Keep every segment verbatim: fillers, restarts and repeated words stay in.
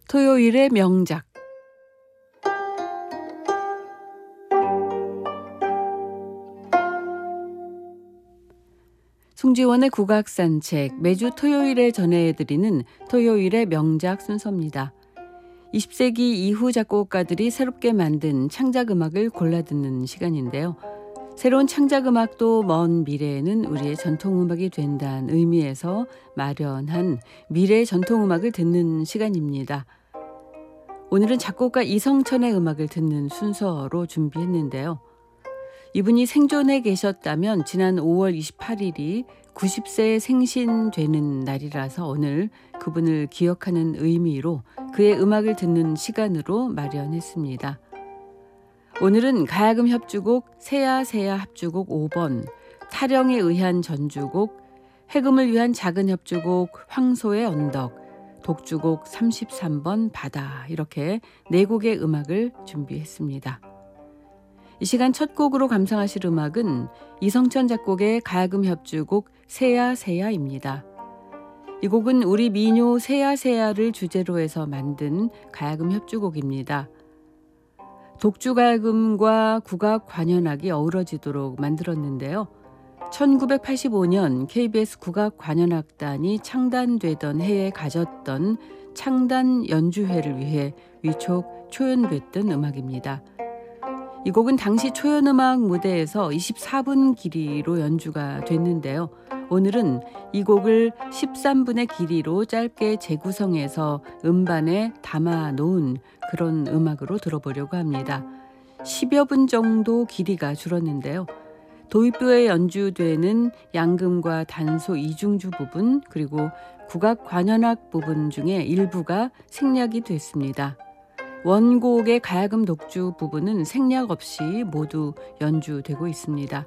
토요일의 명작. 송지원의 국악산책, 매주 토요일에 전해드리는 토요일의 명작 순서입니다. 이십 세기 이후 작곡가들이 새롭게 만든 창작음악을 골라듣는 시간인데요. 새로운 창작음악도 먼 미래에는 우리의 전통음악이 된다는 의미에서 마련한 미래의 전통음악을 듣는 시간입니다. 오늘은 작곡가 이성천의 음악을 듣는 순서로 준비했는데요. 이분이 생존해 계셨다면 지난 오월 이십팔일이 구십 세 생신되는 날이라서 오늘 그분을 기억하는 의미로 그의 음악을 듣는 시간으로 마련했습니다. 오늘은 가야금 협주곡 세야세야 합주곡 오 번, 타령에 의한 전주곡, 해금을 위한 작은 협주곡 황소의 언덕, 독주곡 삼십삼 번 바다, 이렇게 네 곡의 음악을 준비했습니다. 이 시간 첫 곡으로 감상하실 음악은 이성천 작곡의 가야금 협주곡 세야세야입니다. 이 곡은 우리 민요 세야세야를 주제로 해서 만든 가야금 협주곡입니다. 독주가야금과 국악 관현악이 어우러지도록 만들었는데요. 천구백팔십오년 케이비에스 국악관현악단이 창단되던 해에 가졌던 창단 연주회를 위해 위촉 초연됐던 음악입니다. 이 곡은 당시 초연음악 무대에서 이십사 분 길이로 연주가 됐는데요. 오늘은 이 곡을 십삼 분의 길이로 짧게 재구성해서 음반에 담아 놓은 그런 음악으로 들어보려고 합니다. 십여 분 정도 길이가 줄었는데요. 도입부에 연주되는 양금과 단소 이중주 부분 그리고 국악 관현악 부분 중에 일부가 생략이 됐습니다. 원곡의 가야금 독주 부분은 생략 없이 모두 연주되고 있습니다.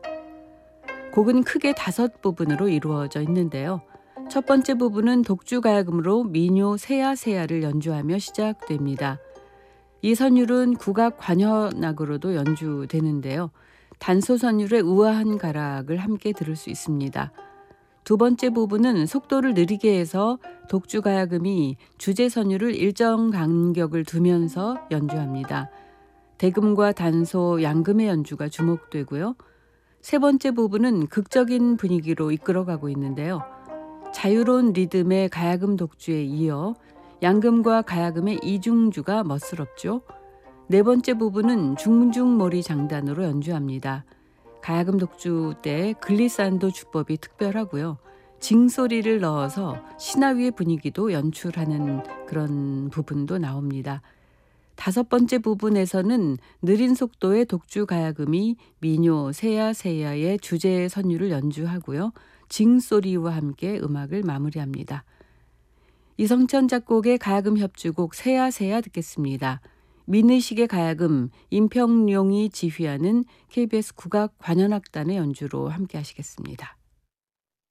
곡은 크게 다섯 부분으로 이루어져 있는데요. 첫 번째 부분은 독주 가야금으로 민요 세야세야를 연주하며 시작됩니다. 이 선율은 국악 관현악으로도 연주되는데요. 단소 선율의 우아한 가락을 함께 들을 수 있습니다. 두 번째 부분은 속도를 느리게 해서 독주 가야금이 주제 선율을 일정 간격을 두면서 연주합니다. 대금과 단소, 양금의 연주가 주목되고요. 세 번째 부분은 극적인 분위기로 이끌어가고 있는데요. 자유로운 리듬의 가야금 독주에 이어 양금과 가야금의 이중주가 멋스럽죠. 네 번째 부분은 중중머리 장단으로 연주합니다. 가야금 독주 때 글리산도 주법이 특별하고요. 징소리를 넣어서 신화위의 분위기도 연출하는 그런 부분도 나옵니다. 다섯 번째 부분에서는 느린 속도의 독주 가야금이 민요 세야세야의 주제 선율을 연주하고요. 징소리와 함께 음악을 마무리합니다. 이성천 작곡의 가야금 협주곡 세야세야 듣겠습니다. 민의식의 가야금 임평룡이 지휘하는 케이비에스 국악 관현악단의 연주로 함께 하시겠습니다.